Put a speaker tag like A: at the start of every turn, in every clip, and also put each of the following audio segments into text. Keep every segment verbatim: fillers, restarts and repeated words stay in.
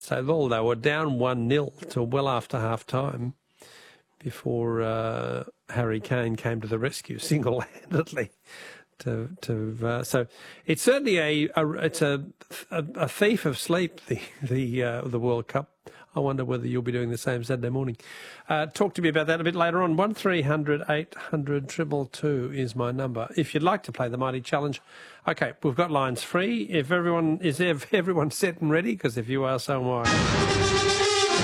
A: So, well, they were down one nil till well after half-time before uh, Harry Kane came to the rescue single-handedly. To, to uh, so it's certainly a, a it's a, a a thief of sleep, the the uh, the World Cup. I wonder whether you'll be doing the same Saturday morning. Uh, talk to me about that a bit later on. One three hundred eight hundred triple two is my number. If you'd like to play the Mighty Challenge, okay, we've got lines free. If everyone is if everyone set and ready, because if you are, so am I.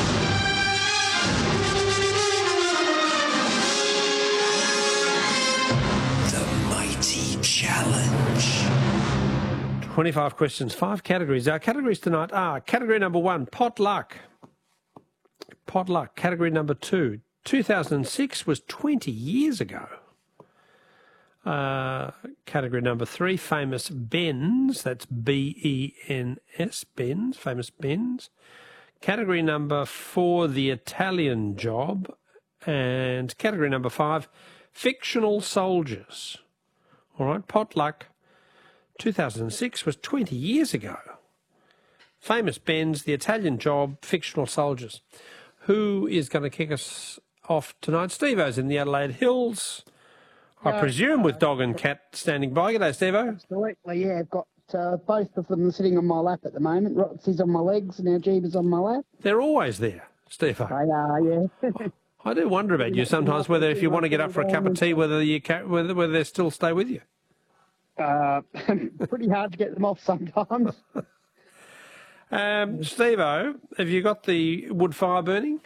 B: Challenge.
A: twenty-five questions, five categories. Our categories tonight are category number one, potluck. Potluck. Category number two, two thousand six was twenty years ago. Uh, category number three, famous Bens. That's B E N S, Bens, famous Bens. Category number four, the Italian Job. And category number five, fictional soldiers. All right, potluck, two thousand six was twenty years ago. Famous Bens, the Italian Job, fictional soldiers. Who is going to kick us off tonight? Steve-O's in the Adelaide Hills, I
C: uh,
A: presume, with dog and cat standing by. G'day, Steve-O.
C: Absolutely, yeah. I've got uh, both of them sitting on my lap at the moment. Roxy's on my legs and our Jeeba's on my lap.
A: They're always there, Steve-O.
C: They are, yeah.
A: I do wonder about you sometimes, whether if you want to get up for a cup of tea, whether you ca- whether whether they still stay with you.
C: Uh, pretty hard to get them off sometimes.
A: um, Steve-O, have you got the wood fire burning?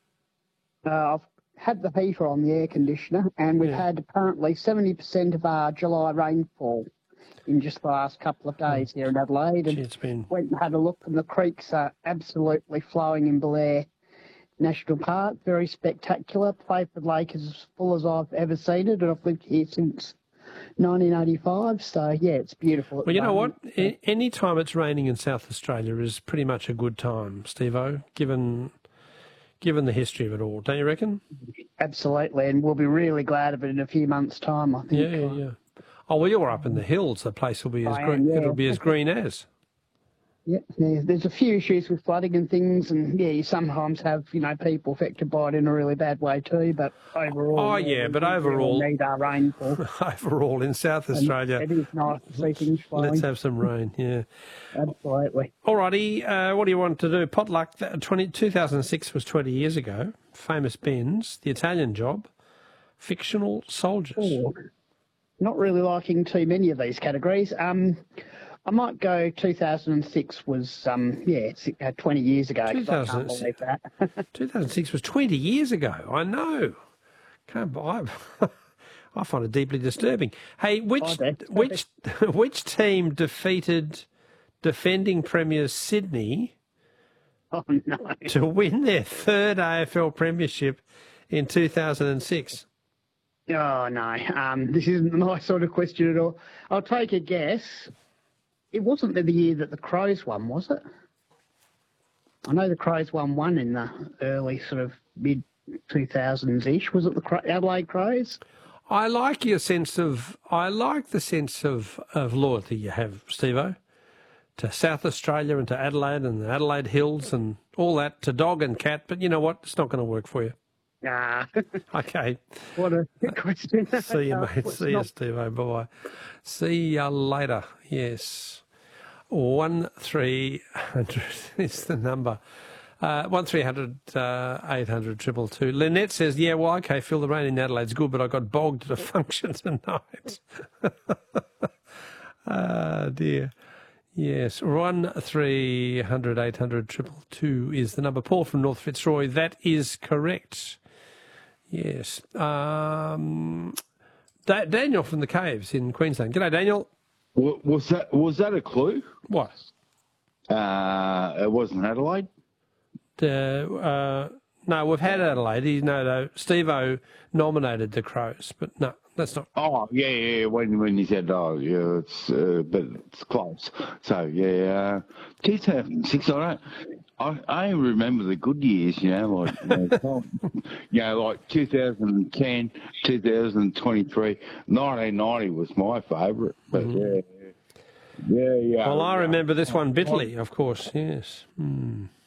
C: Uh, I've had the heater on, the air conditioner, and we've
A: Yeah.
C: had apparently seventy percent of our July rainfall in just the last couple of days here in Adelaide. And
A: Gee, it's been...
C: went and had a look, and the creeks are absolutely flowing in Blair National Park. Very spectacular. Playford Lake is as full as I've ever seen it, and I've lived here since nineteen eighty-five. So, yeah, it's beautiful.
A: Well, you know what? Any time it's raining in South Australia is pretty much a good time, Steve-O, given, given the history of it all. Don't you reckon?
C: Absolutely, and we'll be really glad of it in a few months' time, I think.
A: Yeah, yeah, yeah. Oh, well, you're up in the hills. The place will be as
C: I
A: green.
C: am, yeah.
A: It'll be as green as.
C: Yeah, yeah, there's a few issues with flooding and things, and yeah, you sometimes have, you know, people affected by it in a really bad way too, but overall...
A: Oh, yeah, but overall...
C: We need our rainfall.
A: Overall, in South Australia...
C: And it is nice to see things flowing.
A: Let's have some rain, yeah.
C: Absolutely.
A: All righty, uh, what do you want to do? Potluck, twenty, two thousand six was twenty years ago. Famous Bens, the Italian Job, fictional soldiers.
C: Oh, not really liking too many of these categories. Um... I might go two thousand six was, um, yeah, twenty years ago.
A: two thousand six, I can't believe that. two thousand six was twenty years ago. I know. Can't I, I find it deeply disturbing. Hey, which which which team defeated defending premiers Sydney
C: oh, no.
A: to win their third A F L premiership in two thousand six?
C: Oh, no. Um, this isn't my sort of question at all. I'll take a guess. It wasn't the year that the Crows won, was it? I know the Crows won one in the early sort of mid two thousands-ish. Was it the Cro- Adelaide Crows?
A: I like your sense of, I like the sense of, of loyalty you have, Steve-O, to South Australia and to Adelaide and the Adelaide Hills and all that, to dog and cat, but you know what? It's not going to work for you.
C: Nah.
A: Okay.
C: What a question.
A: See you, mate.
C: Uh,
A: See you, Steve-O. Bye-bye. See you later. Yes. One three hundred is the number. Uh, one three hundred uh, eight hundred triple two. Lynette says, yeah, well, okay, feel the rain in Adelaide's good, but I got bogged at a function tonight. Ah, dear. Yes, one three hundred eight hundred triple two is the number. Paul from North Fitzroy, that is correct. Yes. Um, da- Daniel from the Caves in Queensland. G'day, Daniel.
D: Was that was that a clue?
A: What?
D: Uh, it wasn't Adelaide.
A: Uh, uh, no, we've had Adelaide. You know, though, Steve-O nominated the Crows, but no, that's not.
D: Oh yeah, yeah. When when he said, oh yeah, it's uh, but it's close. So yeah, uh, two thousand six. I don't. I, I remember the good years, you know, like you know, you know, like two thousand ten, two thousand twenty-three, nineteen ninety was my favourite. But mm-hmm. yeah, yeah, yeah.
A: Well, I remember this one bitterly, of course. Yes. Hmm.